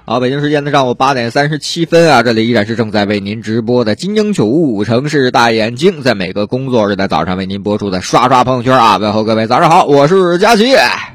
好，北京时间的上午8点37分啊，这里依然是正在为您直播的金鹰95城市大眼睛，在每个工作日的早上为您播出的刷刷朋友圈啊，问候各位早上好，我是佳琪。